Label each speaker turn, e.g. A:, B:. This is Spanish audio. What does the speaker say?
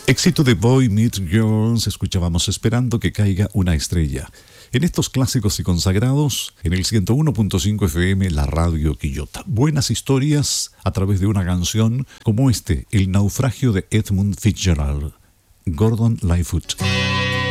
A: Éxito de Boy Meets Girls, escuchábamos Esperando que caiga una estrella. En estos clásicos y consagrados, en el 101.5 FM, la radio Quillota. Buenas historias a través de una canción como El naufragio de Edmund Fitzgerald, Gordon Lightfoot.